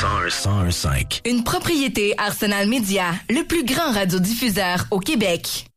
101.5. Une propriété Arsenal Média, le plus grand radiodiffuseur au Québec.